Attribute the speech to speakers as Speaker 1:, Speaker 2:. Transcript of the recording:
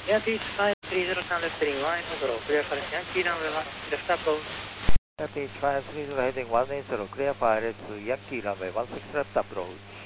Speaker 1: Yankee 5303 left heading line, overall clear for Yankee runway 1, left approach.
Speaker 2: Yankee 5330 heading 180, clear for LS Yankee runway 16 left approach.